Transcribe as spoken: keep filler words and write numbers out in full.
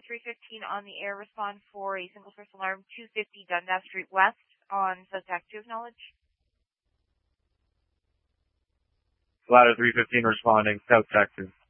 three fifteen on the air. Respond for a single source alarm, two fifty Dundas Street West on South Tac two, acknowledge. Ladder three fifteen responding, South Tac two.